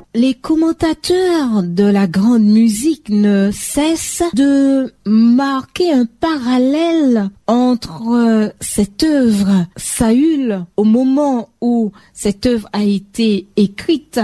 les commentateurs de la grande musique ne cessent de marquer un parallèle entre cette œuvre Saül, au moment où cette œuvre a été écrite,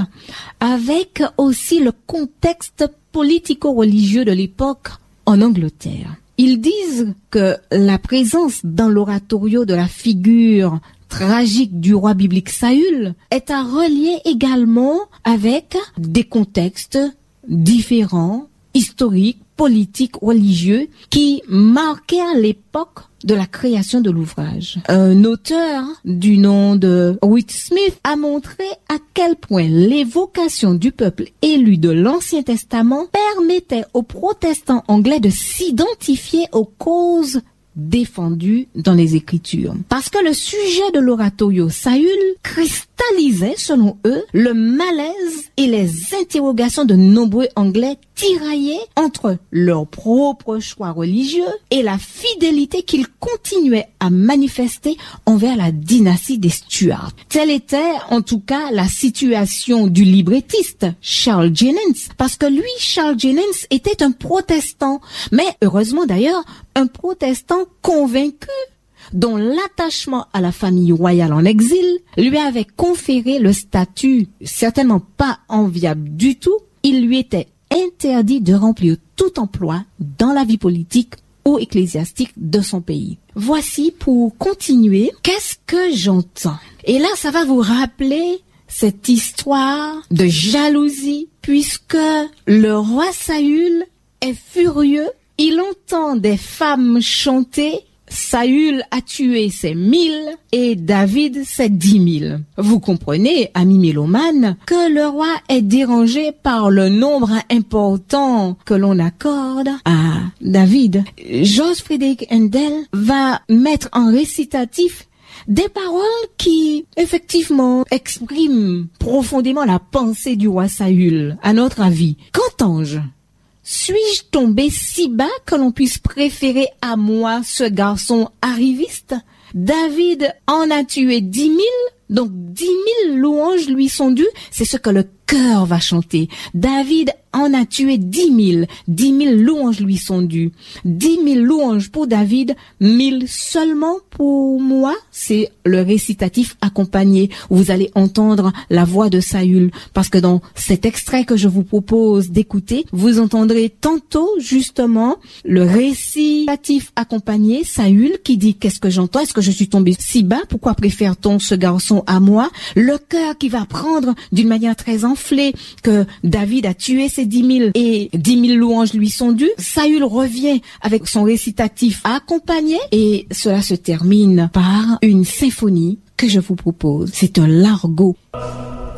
avec aussi le contexte politico-religieux de l'époque en Angleterre. Ils disent que la présence dans l'oratorio de la figure tragique du roi biblique Saül est à relier également avec des contextes différents, historiques, politiques, religieux, qui marquaient à l'époque de la création de l'ouvrage. Un auteur du nom de Whit Smith a montré à quel point l'évocation du peuple élu de l'Ancien Testament permettait aux protestants anglais de s'identifier aux causes défendues dans les Écritures. Parce que le sujet de l'oratorio Saül cristallisait, selon eux, le malaise et les interrogations de nombreux Anglais tiraillés entre leur propre choix religieux et la fidélité qu'ils continuaient à manifester envers la dynastie des Stuarts. Telle était, en tout cas, la situation du librettiste Charles Jennens, parce que lui, Charles Jennens, était un protestant, mais heureusement d'ailleurs, un protestant convaincu, dont l'attachement à la famille royale en exil lui avait conféré le statut certainement pas enviable du tout. Il lui était interdit de remplir tout emploi dans la vie politique ou ecclésiastique de son pays. Voici, pour continuer, qu'est-ce que j'entends? Et là, ça va vous rappeler cette histoire de jalousie, puisque le roi Saül est furieux. Il entend des femmes chanter « Saül a tué ses 1000 et David ses 10 000 ». Vous comprenez, amis mélomanes, que le roi est dérangé par le nombre important que l'on accorde à David. George Frederick Handel va mettre en récitatif des paroles qui, effectivement, expriment profondément la pensée du roi Saül. À notre avis, qu'entends-je? Suis-je tombé si bas que l'on puisse préférer à moi ce garçon arriviste? David en a tué 10 000, donc 10 000 louanges lui sont dues. C'est ce que le cœur va chanter. David en a tué 10 000. 10 000 louanges lui sont dues. 10 000 louanges pour David, 1000 seulement pour moi. C'est le récitatif accompagné. Vous allez entendre la voix de Saül, parce que dans cet extrait que je vous propose d'écouter, vous entendrez tantôt justement le récitatif accompagné, Saül qui dit: qu'est-ce que j'entends? Est-ce que je suis tombé si bas? Pourquoi préfère-t-on ce garçon à moi? Le cœur qui va prendre d'une manière très enflée que David a tué ses 10 000 et 10 000 louanges lui sont dues. Saül revient avec son récitatif accompagné et cela se termine par une symphonie que je vous propose. C'est un largo.